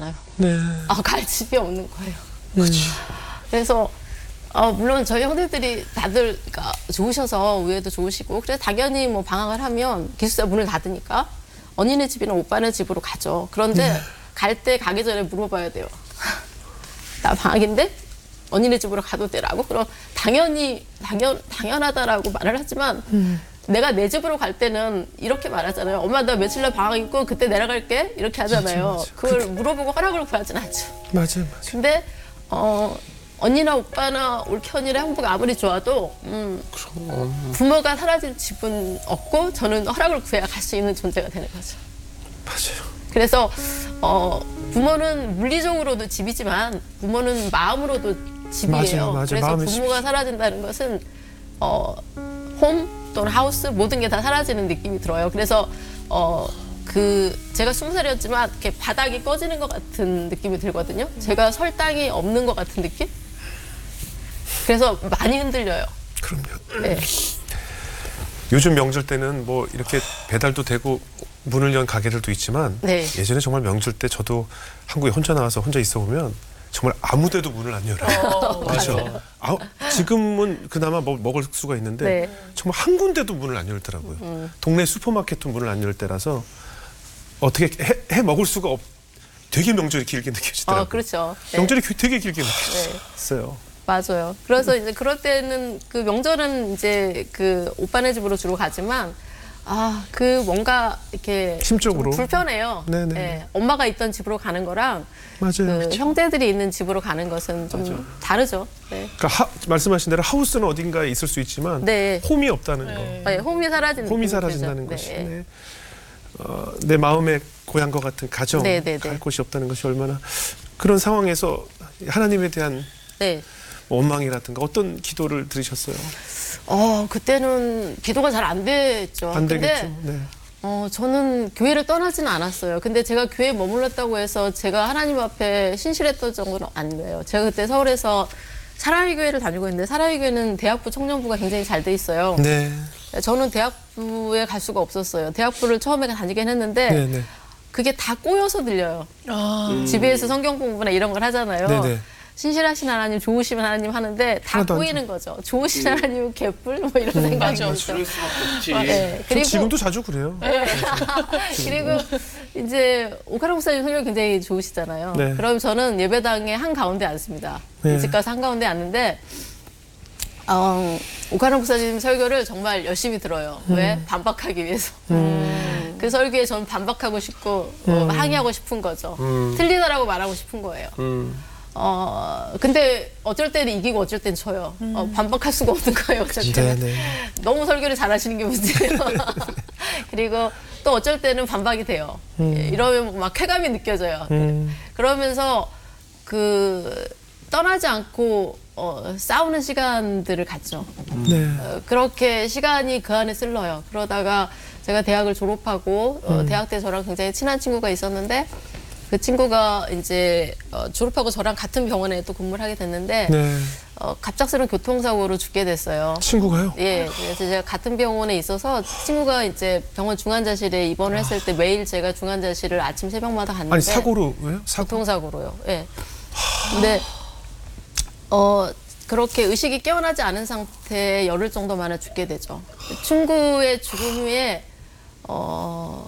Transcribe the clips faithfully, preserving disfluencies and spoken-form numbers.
않아요. 네. 아, 갈 집이 없는 거예요. 그렇지. 그래서 어, 물론 저희 형제들이 다들 그러니까 좋으셔서 우애도 좋으시고 그래서 당연히 뭐 방학을 하면 기숙사 문을 닫으니까 언니네 집이나 오빠네 집으로 가죠. 그런데 네. 갈 때 가기 전에 물어봐야 돼요. 나 방학인데 언니네 집으로 가도 되라고? 그럼 당연히 당연 당연하다라고 말을 하지만 음. 내가 내 집으로 갈 때는 이렇게 말하잖아요. 엄마 나 며칠 날 방학 있고 그때 내려갈게 이렇게 하잖아요. 맞아, 맞아. 그걸 그렇게... 물어보고 허락을 구하진 않죠. 맞아요, 맞아요. 근데 어. 언니나 오빠나 올케언니랑 형부가 아무리 좋아도 음, 부모가 사라진 집은 없고 저는 허락을 구해야 갈 수 있는 존재가 되는 거죠. 맞아요. 그래서 어, 부모는 물리적으로도 집이지만 부모는 마음으로도 집이에요. 맞아요, 맞아요. 그래서 마음의 부모가 사라진다는 것은 어, 홈 또는 하우스 모든 게 다 사라지는 느낌이 들어요. 그래서 어, 그 제가 스무 살이었지만 이렇게 바닥이 꺼지는 것 같은 느낌이 들거든요. 제가 설 땅이 없는 것 같은 느낌? 그래서 많이 흔들려요. 그럼요. 네. 요즘 명절 때는 뭐 이렇게 배달도 되고 문을 연 가게들도 있지만 네. 예전에 정말 명절 때 저도 한국에 혼자 나와서 혼자 있어 보면 정말 아무데도 문을 안 열어요. 어, 그렇죠. 아, 지금은 그나마 뭐 먹을 수가 있는데 네. 정말 한 군데도 문을 안 열더라고요. 음. 동네 슈퍼마켓도 문을 안 열 때라서 어떻게 해, 해 먹을 수가 없. 되게 명절이 길게 느껴지더라고요. 어, 그렇죠. 네. 명절이 되게 길게 느껴졌어요. 맞아요. 그래서 이제 그럴 때는 그 명절은 이제 그 오빠네 집으로 주로 가지만 아, 그 뭔가 이렇게 심적으로 좀 불편해요. 네네. 네. 엄마가 있던 집으로 가는 거랑 맞아요. 그 그렇죠. 형제들이 있는 집으로 가는 것은 좀 맞아. 다르죠. 네. 그러니까 하, 말씀하신 대로 하우스는 어딘가에 있을 수 있지만 네. 홈이 없다는 거. 네, 홈이 사라지는 홈이 느낌이 사라진다는 들죠. 것이 네. 네. 어, 내 마음의 고향과 같은 가정, 네, 네, 네. 갈 곳이 없다는 것이 얼마나 그런 상황에서 하나님에 대한 네. 원망이라든가 어떤 기도를 들으셨어요? 어, 그때는 기도가 잘 안 됐죠. 안 근데 되겠죠. 네. 어, 저는 교회를 떠나지는 않았어요. 근데 제가 교회에 머물렀다고 해서 제가 하나님 앞에 신실했던 정도는 아니에요. 제가 그때 서울에서 사랑의 교회를 다니고 있는데 사랑의 교회는 대학부 청년부가 굉장히 잘 돼 있어요. 네. 저는 대학부에 갈 수가 없었어요. 대학부를 처음에 다니긴 했는데 네, 네. 그게 다 꼬여서 들려요. 아. 집에서 성경 공부나 이런 걸 하잖아요. 네, 네. 신실하신 하나님, 좋으신 하나님 하는데 다 하나도 안 꼬이는 거죠. 좋으신 하나님은 개뿔 뭐 이런 생각이 맞아. 들죠. 그럴 수밖에 없지. 어, 네. 저 그리고 지금도 자주 그래요. 그리고 이제 오카라 목사님 설교 굉장히 좋으시잖아요. 네. 그럼 저는 예배당의 한 가운데 앉습니다. 네. 집 가서 한 가운데 앉는데 어, 오카라 목사님 설교를 정말 열심히 들어요. 음. 왜? 반박하기 위해서. 음. 그 설교에 저는 반박하고 싶고 어, 항의하고 싶은 거죠. 음. 틀리다라고 말하고 싶은 거예요. 음. 어, 근데 어쩔 때는 이기고 어쩔 땐 져요. 어, 반박할 수가 없는 거예요. 어쩔 네, 때는. 네. 너무 설교를 잘하시는 게 문제예요. 그리고 또 어쩔 때는 반박이 돼요. 음. 예, 이러면 막 쾌감이 느껴져요. 음. 그러면서 그 떠나지 않고 어, 싸우는 시간들을 갖죠. 네. 어, 그렇게 시간이 그 안에 쓸려요. 그러다가 제가 대학을 졸업하고 어, 음. 대학 때 저랑 굉장히 친한 친구가 있었는데 그 친구가 이제 어, 졸업하고 저랑 같은 병원에 또 근무를 하게 됐는데 네. 어, 갑작스러운 교통사고로 죽게 됐어요. 친구가요? 예, 그래서 제가 같은 병원에 있어서 친구가 이제 병원 중환자실에 입원을 했을 때 매일 제가 중환자실을 아침 새벽마다 갔는데 아니 사고로 왜요? 사고. 교통사고로요. 예. 근데 어 그렇게 의식이 깨어나지 않은 상태에 열흘 정도 만에 죽게 되죠. 친구의 죽음 후에 어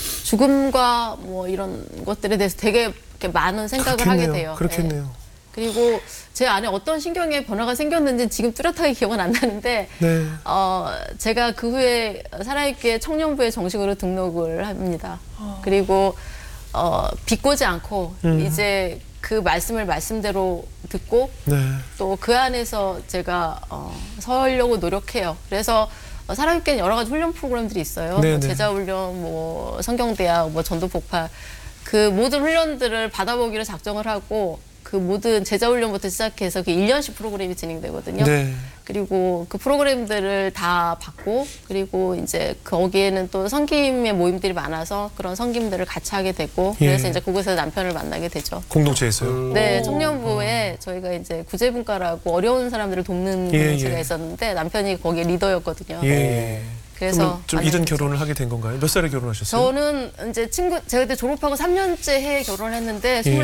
죽음과 뭐 이런 것들에 대해서 되게 이렇게 많은 생각을 그렇겠네요. 하게 돼요. 그렇겠네요. 예. 그리고 제 안에 어떤 신경의 변화가 생겼는지 지금 뚜렷하게 기억은 안 나는데 네. 어, 제가 그 후에 살아있게 청년부에 정식으로 등록을 합니다. 그리고 어, 비꼬지 않고 음. 이제 그 말씀을 말씀대로 듣고 네. 또 그 안에서 제가 어, 서려고 노력해요. 그래서 어, 살아있게는 여러 가지 훈련 프로그램들이 있어요. 네, 뭐 네. 제자 훈련, 뭐 성경대학, 뭐 전도 폭발 그 모든 훈련들을 받아보기로 작정을 하고 그 모든 제자 훈련부터 시작해서 그 일 년씩 프로그램이 진행되거든요. 네. 그리고 그 프로그램들을 다 받고 그리고 이제 거기에는 또 성김의 모임들이 많아서 그런 성김들을 같이 하게 되고 예. 그래서 이제 그곳에서 남편을 만나게 되죠. 공동체에서요. 네, 청년부에 저희가 이제 구제분과라고 어려운 사람들을 돕는 예, 공동체가 예. 있었는데 남편이 거기에 리더였거든요. 예. 예. 그래서 그러면 좀 만나게 이른 됐죠. 결혼을 하게 된 건가요? 몇 살에 결혼하셨어요? 저는 이제 친구 제가 그때 졸업하고 삼 년째 해에 결혼을 했는데 예.